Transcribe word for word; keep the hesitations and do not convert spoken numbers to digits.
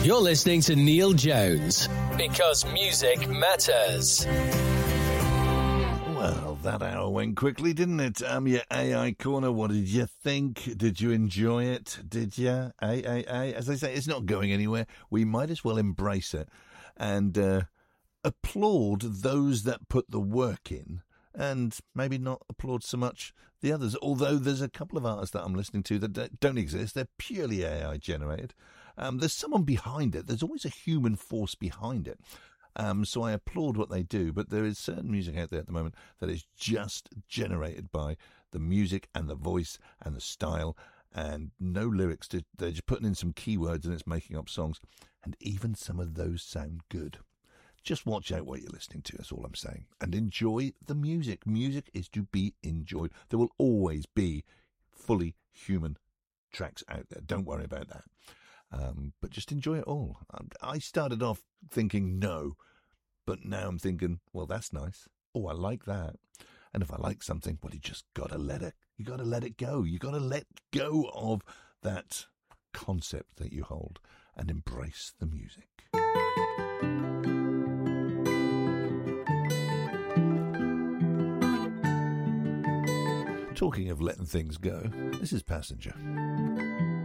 You're listening to Neil Jones, because music matters. Well, that hour went quickly, didn't it? Um, your A I Corner, what did you think? Did you enjoy it? Did you? A A A, as I say, it's not going anywhere. We might as well embrace it and uh, applaud those that put the work in, and maybe not applaud so much the others, although there's a couple of artists that I'm listening to that don't exist. They're purely A I generated. Um, there's someone behind it. There's always a human force behind it. Um, so I applaud what they do, but there is certain music out there at the moment that is just generated by the music and the voice and the style and no lyrics. To, they're just putting in some keywords and it's making up songs. And even some of those sound good. Just watch out what you're listening to, that's all I'm saying. And enjoy the music. Music is to be enjoyed. There will always be fully human tracks out there. Don't worry about that. Um, but just enjoy it all. I started off thinking no, but now I'm thinking, well, that's nice. Oh, I like that. And if I like something, well, you just got to let it, you got to let it go. You got to let go of that concept that you hold and embrace the music. Talking of letting things go, this is Passenger.